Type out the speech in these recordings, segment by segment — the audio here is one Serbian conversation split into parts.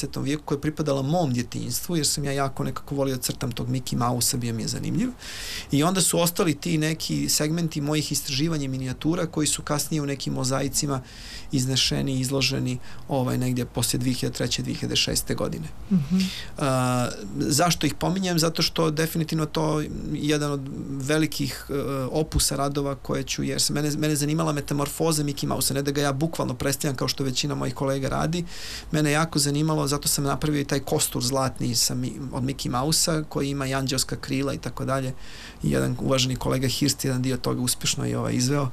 20. vijeku koja je pripadala mom djetinjstvu, jer sam ja jako nekako volio crtam tog Mickey Mouse-a, bio mi je zanimljiv. I onda su ostali ti neki segmenti mojih istraživanja minijatura koji su kasnije u nekim mozaicima iznešeni, izloženi negdje poslije 2003. 2006. godine. Zašto ih pominjem? Zato što definitivno to jedan od velikih opusa radova koje ću, jer se mene zanimala metamorfoza Mickey Mouse, ne da ga ja bukvalno predstavljam kao što većina mojih kolega radi. Mene je jako zanimalo, zato sam napravio i taj kostur zlatni od Mickey Mouse-a koji ima i anđelska krila i tako dalje. I jedan uvaženi kolega Hirst jedan dio toga uspješno i izveo.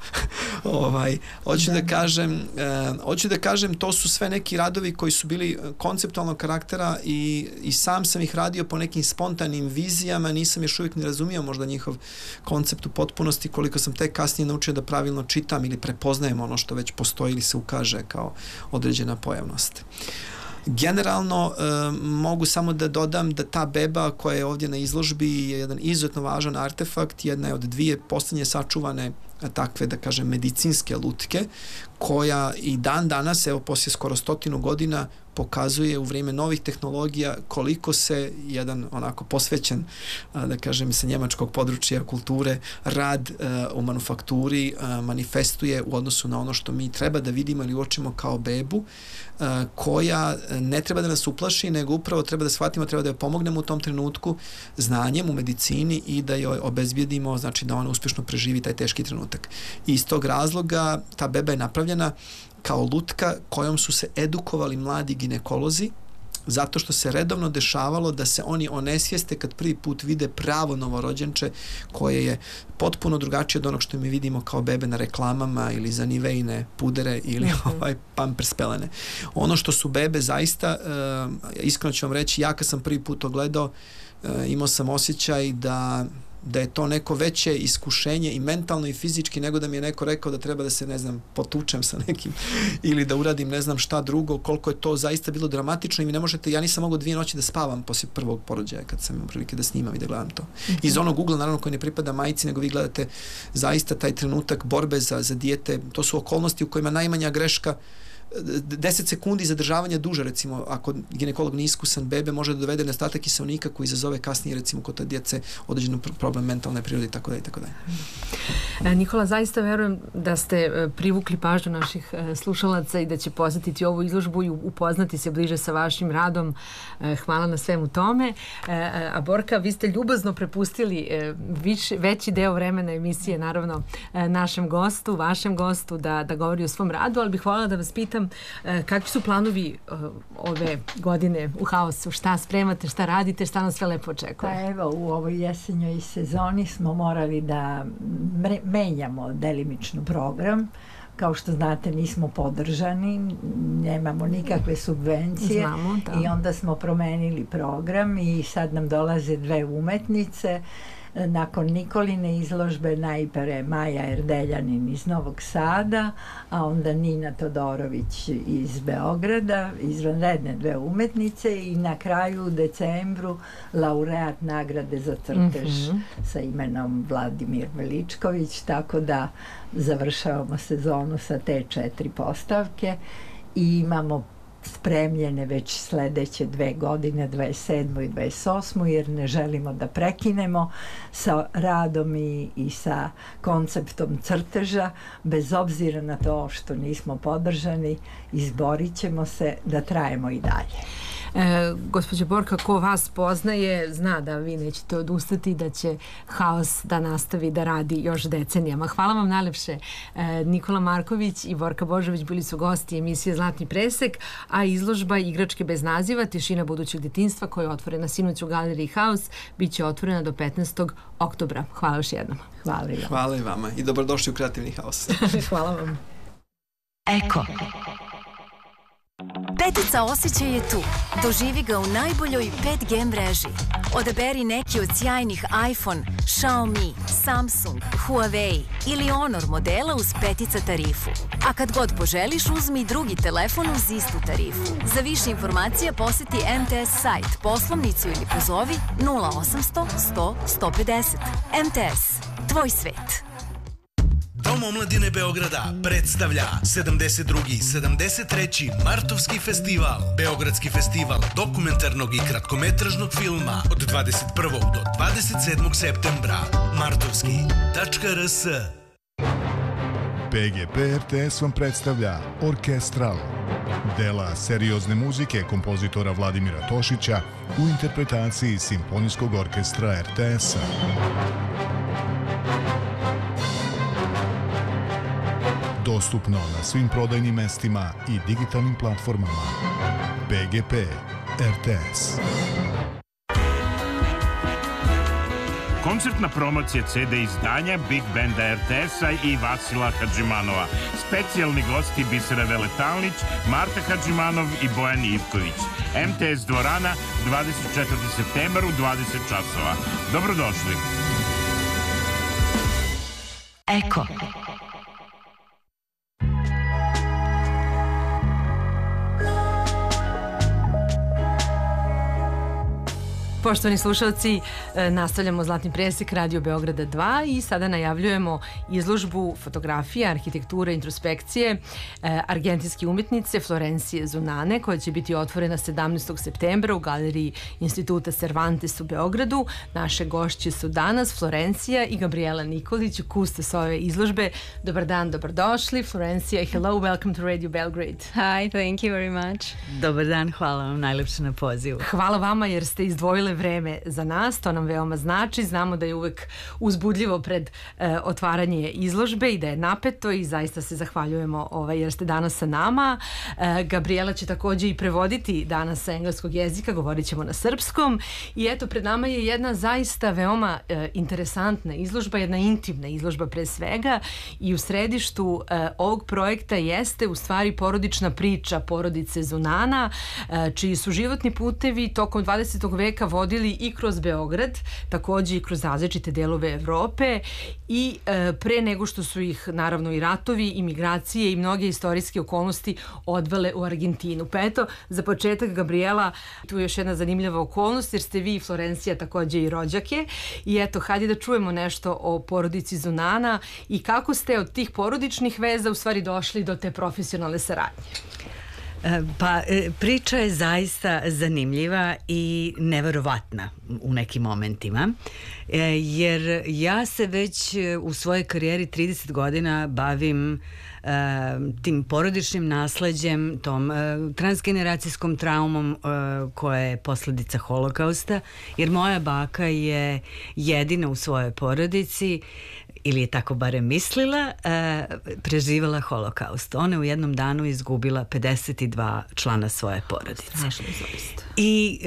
Hoću da kažem, to su sve neki radovi koji su bili konceptualnog karaktera i sam sam ih radio po nekim spontanim vizijama, nisam još uvijek ni razumio možda njihov koncept u potpunosti, koliko sam tek kasnije naučio da pravilno čitam ili prepoznajem ono što već postoji ili se ukaže kao određena pojavnost. Generalno mogu samo da dodam da ta beba koja je ovdje na izložbi je jedan izuzetno važan artefakt, jedna je od dvije posljednje sačuvane takve, da kažem, medicinske lutke, koja i dan danas, evo poslije skoro 100 godina, pokazuje u vrijeme novih tehnologija koliko se jedan onako posvećen, da kažem, sa njemačkog područja kulture, rad u manufakturi manifestuje u odnosu na ono što mi treba da vidimo ili uočimo kao bebu, koja ne treba da nas uplaši, nego upravo treba da shvatimo, treba da joj pomognemo u tom trenutku znanjem u medicini i da joj obezbijedimo, znači da ona uspješno preživi taj teški trenutak. I iz tog razloga ta beba je napravljena kao lutka kojom su se edukovali mladi ginekolozi, zato što se redovno dešavalo da se oni onesvijeste kad prvi put vide pravo novorođenče koje je potpuno drugačije od onog što mi vidimo kao bebe na reklamama ili za Nivejne pudere ili Pampers pelene. Ono što su bebe zaista, iskreno ću vam reći, ja kad sam prvi put to gledao, imao sam osjećaj da je to neko veće iskušenje i mentalno i fizički nego da mi je neko rekao da treba da se, ne znam, potučem sa nekim ili da uradim ne znam šta drugo, koliko je to zaista bilo dramatično i mi ne možete, ja nisam mogao 2 noći da spavam poslije prvog porođaja kad sam imao prilike da snimam i da gledam to. Iz onog ugla, naravno, koji ne pripada majci, nego vi gledate zaista taj trenutak borbe za dijete, to su okolnosti u kojima najmanja greška 10 sekundi zadržavanja duže, recimo, ako ginekolog nije iskusan, bebe može da dovede nedostatak kiseonika koji izazove kasnije, recimo, kod djece određen problem mentalne prirode i tako dalje. Nikola, zaista verujem da ste privukli pažnju naših slušalaca i da će posjetiti ovu izložbu i upoznati se bliže sa vašim radom. Hvala na svemu tome. A Borka, vi ste ljubazno prepustili veći deo vremena emisije, naravno, našem gostu, vašem gostu, da govori o svom radu, ali bih voljela da vas pitam kakvi su planovi ove godine u Haosu, šta spremate, šta radite, šta nas sve lepo očekuje? Pa evo, u ovoj jesenjoj sezoni smo morali da menjamo delimično program. Kao što znate, nismo podržani, nemamo nikakve subvencije. Znamo, da. I onda smo promenili program i sad nam dolaze 2 umetnice. Nakon Nikoline izložbe najpre Maja Erdeljanin iz Novog Sada, a onda Nina Todorović iz Beograda, izvanredne 2 umetnice i na kraju u decembru laureat nagrade za crtež sa imenom Vladimir Veličković, tako da završavamo sezonu sa te 4 postavke i imamo spremljene već sljedeće 2 godine, 27. i 28. jer ne želimo da prekinemo sa radom i sa konceptom crteža, bez obzira na to što nismo podržani, izborit ćemo se da trajemo i dalje. Gospođa Borka, ko vas poznaje, zna da vi nećete odustati, da će Haos da nastavi da radi još decenijama. Hvala vam najlepše. Nikola Marković i Borka Božović bili su gosti emisije Zlatni presek, a izložba Igračke bez naziva, tišina budućeg djetinjstva, koja je otvorena sinoć u galeriji Haos, bit će otvorena do 15. oktobra. Hvala još jednom. Hvala i vama i dobrodošli u Kreativni Haos. Hvala vam. Eko. Petica osjećaj je tu. Doživi ga u najboljoj 5G mreži. Odaberi neki od sjajnih iPhone, Xiaomi, Samsung, Huawei ili Honor modela uz petica tarifu. A kad god poželiš, uzmi drugi telefon uz istu tarifu. Za više informacija posjeti MTS sajt, poslovnicu ili pozovi 0800 100 150. MTS. Tvoj svet. Dom omladine Beograda predstavlja 72. i 73. Martovski festival. Beogradski festival dokumentarnog i kratkometražnog filma od 21. do 27. septembra. Martovski.rs. PGP RTS vam predstavlja Orkestral, dela seriozne muzike kompozitora Vladimira Tošića u interpretaciji Simfonijskog orkestra RTS-a. Dostupno na svim prodajnim mestima i digitalnim platformama. PGP RTS. Koncertna promocija CD izdanja Big Banda RTS-a i Vasila Hadžimanova. Specijalni gosti Bisera Veletalnić, Marta Hadžimanov i Bojan Ivković. MTS dvorana, 24. septembar u 20 časova. Dobrodošli. Eko. Poštovani slušalci, nastavljamo Zlatni presek Radio Beograda 2 i sada najavljujemo izložbu fotografije, arhitekture, introspekcije argentinske umetnice Florencije Zunane, koja će biti otvorena 17. septembra u galeriji Instituta Cervantes u Beogradu. Naše gošće su danas Florencija i Gabriela Nikolić, kustos ove izložbe. Dobar dan, dobrodošli. Florencija, hello, welcome to Radio Belgrade. Hi, thank you very much. Dobar dan, hvala vam najlepše na pozivu. Hvala vama jer ste izdvojili vreme za nas, to nam veoma znači. Znamo da je uvek uzbudljivo pred otvaranje izložbe i da je napeto i zaista se zahvaljujemo jer ste danas sa nama. Gabriela će takođe i prevoditi danas sa engleskog jezika, govorit ćemo na srpskom i eto, pred nama je jedna zaista veoma interesantna izložba, jedna intimna izložba pre svega i u središtu ovog projekta jeste u stvari porodična priča porodice Zunana, čiji su životni putevi tokom 20. veka vodili i kroz Beograd, takođe i kroz različite delove Evrope i pre nego što su ih naravno i ratovi, i migracije i mnoge istorijske okolnosti odvele u Argentinu. Pa eto, za početak, Gabriela, tu je još jedna zanimljiva okolnost jer ste vi i Florencija takođe i rođake i eto, hajde da čujemo nešto o porodici Zunana i kako ste od tih porodičnih veza u stvari došli do te profesionalne saradnje. Pa, priča je zaista zanimljiva i neverovatna u nekim momentima, jer ja se već u svojoj karijeri 30 godina bavim tim porodičnim nasleđem, tom transgeneracijskom traumom koja je posledica holokausta, jer moja baka je jedina u svojoj porodici, ili je tako barem mislila, preživala holokaust. Ona je u jednom danu izgubila 52 člana svoje porodice. I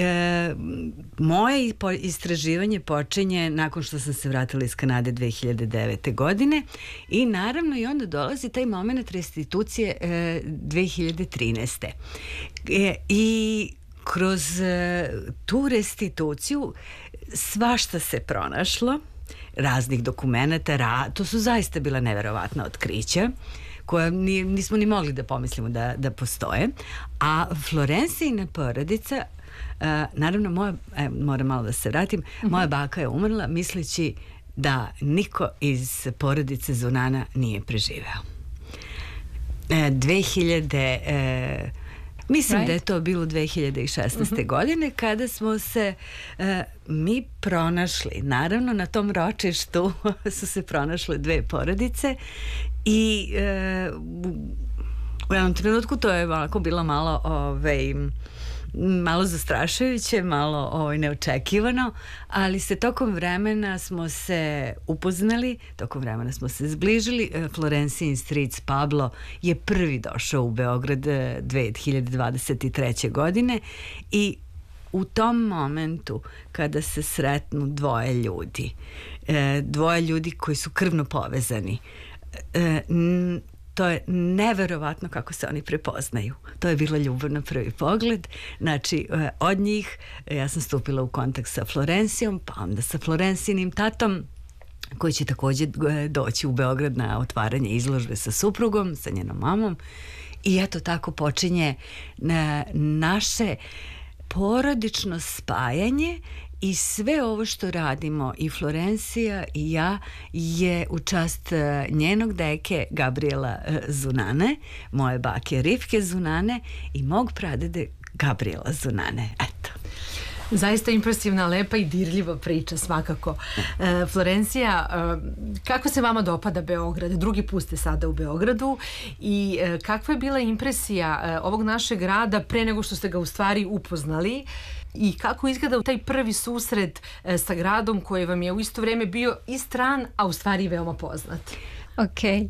moje istraživanje počinje nakon što sam se vratila iz Kanade 2009. godine i naravno i onda dolazi taj moment restitucije 2013. I kroz tu restituciju svašta se pronašlo, raznih dokumenata, to su zaista bila neverovatna otkrića koja nismo ni mogli da pomislimo da postoje. A Florencijina porodica, naravno moram malo da se vratim, moja baka je umrla misleći da niko iz porodice Zunana nije preživeo. Mislim da je to bilo 2016. godine kada smo se mi pronašli. Naravno, na tom ročištu su se pronašle dve porodice i u jednom trenutku to je ovako bilo malo zastrašujuće, malo neočekivano, ali se tokom vremena smo se upoznali, tokom vremena smo se zbližili. Florencijin stric Pablo je prvi došao u Beograd 2023. godine i u tom momentu kada se sretnu dvoje ljudi koji su krvno povezani, to je neverovatno kako se oni prepoznaju. To je bila ljubav na prvi pogled. Znači, od njih ja sam stupila u kontakt sa Florencijom, pa onda sa Florencijinim tatom, koji će takođe doći u Beograd na otvaranje izložbe sa suprugom, sa njenom mamom. I eto tako počinje naše porodično spajanje I sve ovo što radimo, i Florencija i ja, je u čast njenog deke Gabriela Zunane, moje bake Rivke Zunane i mog pradede Gabriela Zunane. Eto. Zaista impresivna, lepa i dirljiva priča svakako. Florencija, kako se vama dopada Beograd? Drugi put ste sada u Beogradu i kakva je bila impresija ovog našeg grada pre nego što ste ga u stvari upoznali i kako izgleda taj prvi susret sa gradom koji vam je u isto vreme bio i stran, a u stvari veoma poznat? Okay.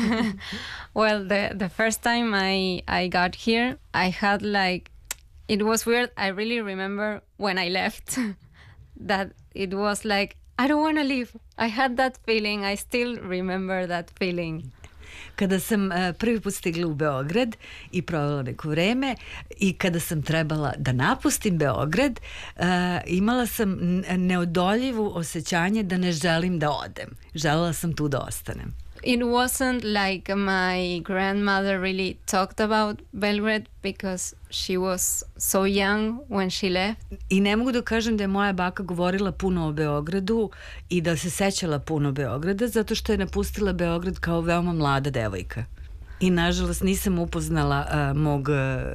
Well, the first time I got here, I had like, it was weird. I really remember when I left that it was like, I don't want to leave. I had that feeling. I still remember that feeling. Kada sam prvi put stigla u Beograd i provela neko vreme i kada sam trebala da napustim Beograd, imala sam neodoljivo osjećanje da ne želim da odem. Želela sam tu da ostanem. It wasn't like my grandmother really talked about Belgrade because she was so young when she left. I ne mogu da kažem da je moja baka govorila puno o Beogradu i da se sećala puno Beograda zato što je napustila Beograd kao veoma mlada devojka. I nažalost nisam upoznala mog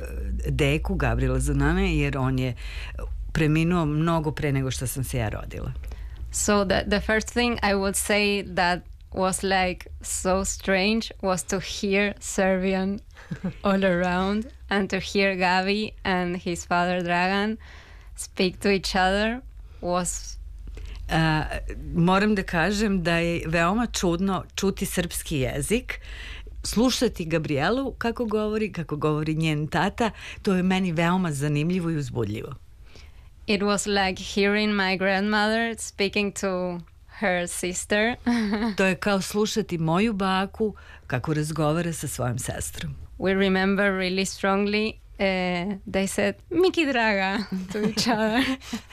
deku Gabriela Zunane jer on je preminuo mnogo pre nego što sam se ja rodila. So the first thing I would say that was like so strange was to hear Serbian all around and to hear Gabi and his father Dragan speak to each other was... Moram da kažem da je veoma čudno čuti srpski jezik, slušati Gabrielu kako govori njen tata, to je meni veoma zanimljivo i uzbudljivo. It was like hearing my grandmother speaking to her sister. To je kao slušati moju baku kako razgovara sa svojom sestrom. We remember really strongly they said Miki Draga to each other.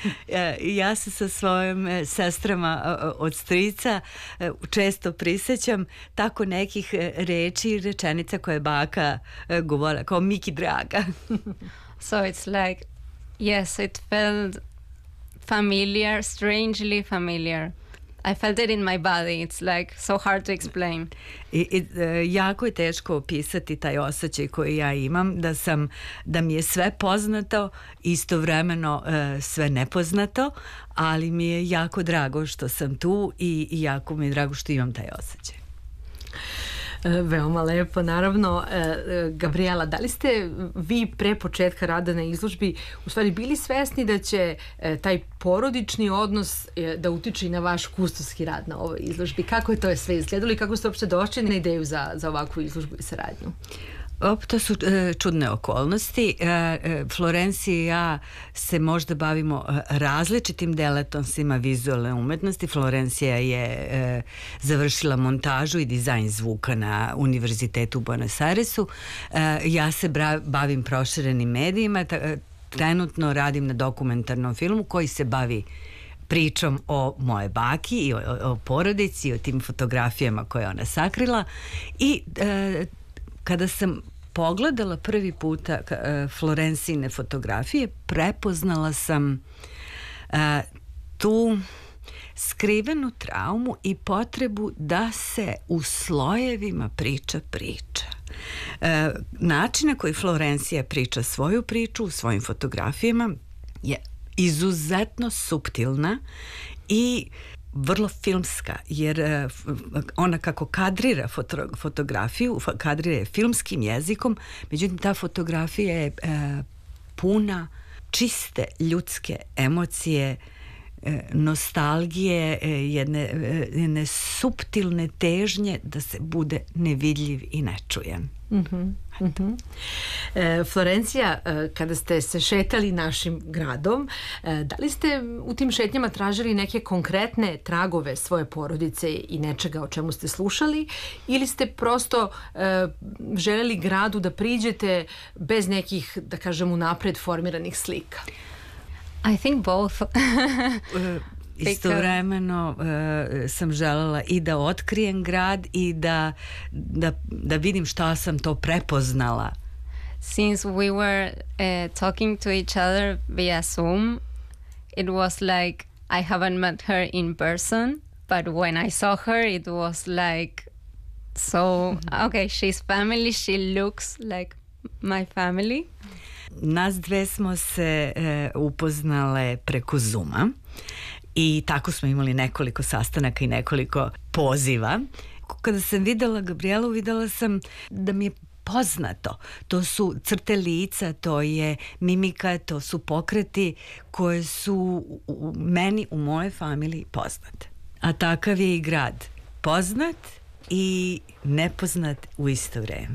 Ja se sa svojim sestrama od strica često prisećam tako nekih reči i rečenica koje baka govorila kao Miki Draga. So it's like, yes, it felt familiar, strangely familiar. I felt it in my body. It's like so hard to explain. Jako je teško opisati taj osjećaj koji ja imam, da mi je sve poznato, istovremeno sve nepoznato, ali mi je jako drago što sam tu i jako mi je drago što imam taj osjećaj. Veoma lepo, naravno. Gabriela, da li ste vi pre početka rada na izložbi u stvari bili svesni da će taj porodični odnos da utiče i na vaš kustovski rad na ovoj izložbi? Kako je to sve izgledalo i kako ste uopšte došli na ideju za ovakvu izložbu i saradnju? To su čudne okolnosti. Florencija i ja se možda bavimo različitim delatnostima vizualne umetnosti. Florencija je završila montažu i dizajn zvuka na Univerzitetu u Buenos Airesu. Ja se bavim proširenim medijima. Trenutno radim na dokumentarnom filmu koji se bavi pričom o moje baki i o porodici i o tim fotografijama koje ona sakrila. I kada sam pogledala prvi puta Florencijine fotografije, prepoznala sam tu skrivenu traumu i potrebu da se u slojevima priča. Način na koji Florencija priča svoju priču u svojim fotografijama je izuzetno suptilna i vrlo filmska, jer ona kako kadrira fotografiju, kadrira je filmskim jezikom, međutim ta fotografija je puna čiste ljudske emocije, nostalgije, jedne suptilne težnje da se bude nevidljiv i nečujen. Florencija, kada ste se šetali našim gradom, da li ste u tim šetnjama tražili neke konkretne tragove svoje porodice i nečega o čemu ste slušali ili ste prosto želeli gradu da priđete bez nekih, da kažem, unapred formiranih slika? I think both. Istovremeno sam želela i da otkrijem grad i da vidim šta sam to prepoznala. Since we were talking to each other via Zoom, it was like I haven't met her in person, but when I saw her, it was like, so, okay, she's family, she looks like my family. Nas dve smo se upoznale preko Zooma i tako smo imali nekoliko sastanaka i nekoliko poziva. Kada sam videla Gabrielu, videla sam da mi je poznato. To su crte lica, to je mimika, to su pokreti koje su meni u mojoj familiji poznate. A takav je i grad. Poznat i nepoznat u isto vreme.